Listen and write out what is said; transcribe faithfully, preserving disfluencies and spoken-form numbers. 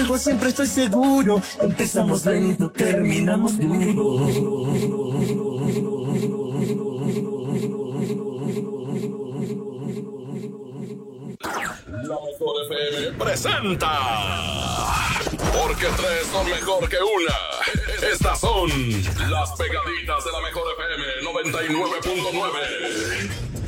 contigo siempre estoy seguro. Empezamos lento, terminamos duro. La Mejor F M presenta. Porque tres son mejor que una. Estas son las pegaditas de la Mejor F M noventa y nueve punto nueve.